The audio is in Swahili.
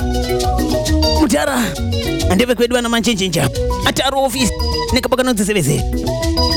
mutara ndeve kwedwa na manchenjenja ataro office nekapaka nodziseveze